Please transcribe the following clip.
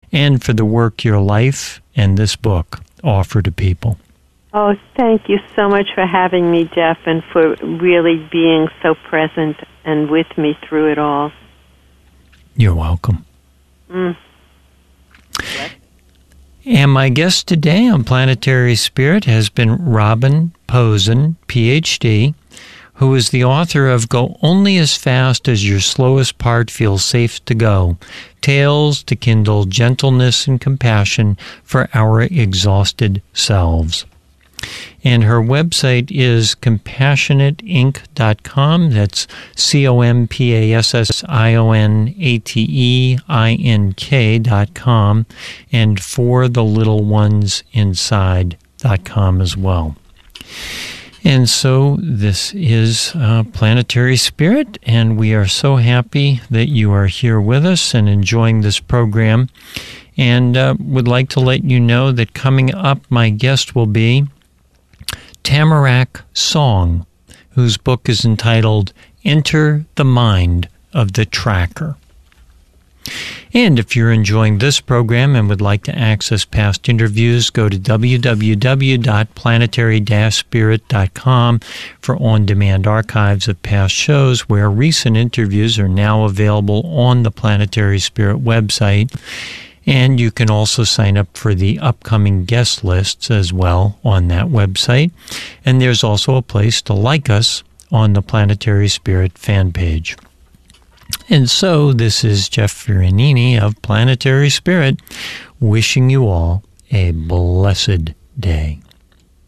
and for the work your life and this book offer to people. Oh, thank you so much for having me, Jeff, and for really being so present and with me through it all. You're welcome. And my guest today on Planetary Spirit has been Robin Posen, Ph.D., who is the author of Go Only as Fast as Your Slowest Part Feels Safe to Go, Tales to Kindle Gentleness and Compassion for Our Exhausted Selves. And her website is compassionateinc.com. That's COMPASSIONATEINK.com, and forthelittleinsinside.com as well. And so this is Planetary Spirit, and we are so happy that you are here with us and enjoying this program. And would like to let you know that coming up, my guest will be Tamarack Song, whose book is entitled Enter the Mind of the Tracker. And if you're enjoying this program and would like to access past interviews, go to www.planetary-spirit.com for on-demand archives of past shows, where recent interviews are now available on the Planetary Spirit website. And you can also sign up for the upcoming guest lists as well on that website. And there's also a place to like us on the Planetary Spirit fan page. And so this is Jeff Fiorentini of Planetary Spirit, wishing you all a blessed day.